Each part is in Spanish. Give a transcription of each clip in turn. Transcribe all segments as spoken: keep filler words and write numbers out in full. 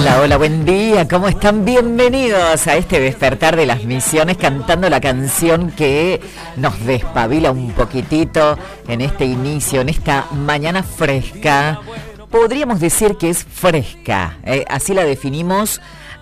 Hola, hola, buen día, ¿cómo están? Bienvenidos a este despertar de las misiones, cantando la canción que nos despabila un poquitito en este inicio, en esta mañana fresca. Podríamos decir que es fresca, ¿eh? Así la definimos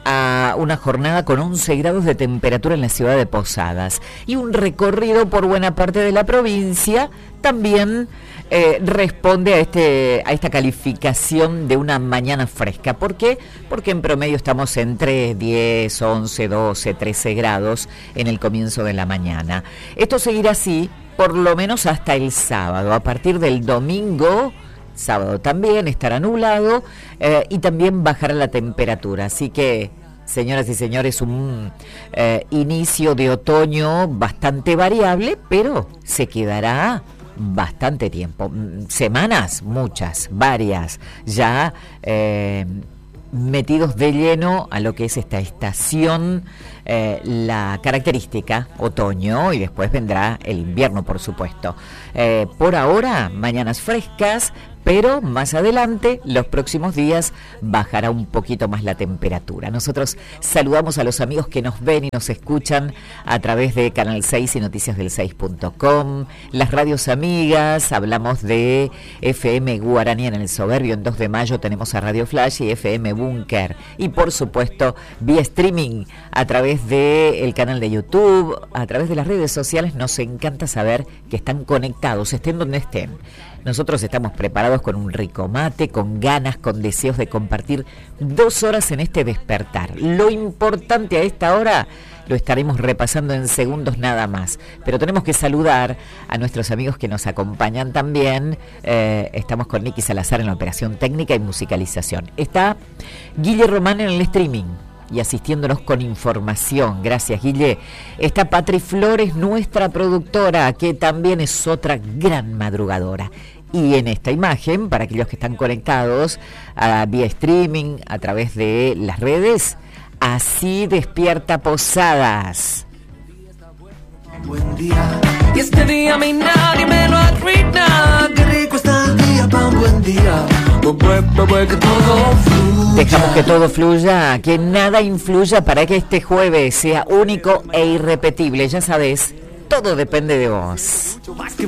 a una jornada con once grados de temperatura en la ciudad de Posadas y un recorrido por buena parte de la provincia también eh, responde a este a esta calificación de una mañana fresca. ¿Por qué? Porque en promedio estamos entre diez, once, doce, trece grados en el comienzo de la mañana. Esto seguirá así por lo menos hasta el sábado. A partir del domingo, sábado también estará nublado eh, y también bajará la temperatura. Así que, señoras y señores, un eh, inicio de otoño bastante variable, pero se quedará bastante tiempo. Semanas, muchas, varias, ya eh, metidos de lleno a lo que es esta estación, eh, la característica otoño, y después vendrá el invierno, por supuesto. Eh, por ahora, mañanas frescas, pero más adelante, los próximos días, bajará un poquito más la temperatura. Nosotros saludamos a los amigos que nos ven y nos escuchan a través de Canal seis y noticias del seis punto com, las radios amigas, hablamos de F M Guaraní en el Soberbio, en dos de mayo tenemos a Radio Flash y F M Búnker, y por supuesto, vía streaming, a través del canal de YouTube, a través de las redes sociales. Nos encanta saber que están conectados, estén donde estén. Nosotros estamos preparados con un rico mate, con ganas, con deseos de compartir dos horas en este despertar. Lo importante a esta hora lo estaremos repasando en segundos nada más. Pero tenemos que saludar a nuestros amigos que nos acompañan también. Eh, estamos con Nicky Salazar en la operación técnica y musicalización. Está Guille Román en el streaming y asistiéndonos con información. Gracias, Guille. Está Patri Flores, nuestra productora, que también es otra gran madrugadora. Y en esta imagen, para aquellos que están conectados a, vía streaming, a través de las redes, así despierta Posadas. Buen día. Y este día mi nadie me lo arruina. Qué rico está el día para un buen día. Que todo fluya. Dejamos que todo fluya, que nada influya para que este jueves sea único e irrepetible. Ya sabes, todo depende de vos. Mucho más que